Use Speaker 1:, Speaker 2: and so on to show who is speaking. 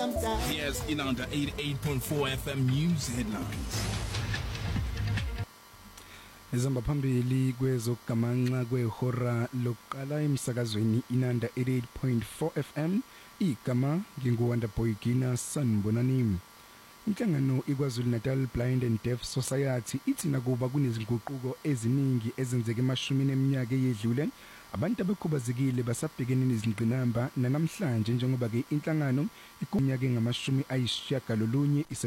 Speaker 1: Here's Inanda 88.4 FM News Headlines.
Speaker 2: Ezamba phambili kwezokugamanxa kwehora lokuqala emsakazweni Inanda 88.4 FM igama nginguWanda Boygina Sanbonani. Inhlangano iKwaZulu Natal Blind and Deaf Society ithi nakuba kunezinguquko eziningi ezenzeke emashumini eminyaka eyedlule abantu abakhubazekile basabhekene nezingqinamba namhlanje njengoba ke inhlangano ikunyaka ngamashumi ayishiyagalolunye